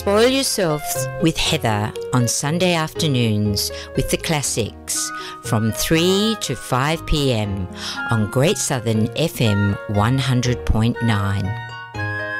Spoil yourselves with Heather on Sunday afternoons with the classics from 3 to 5 p.m. on Great Southern FM 100.9.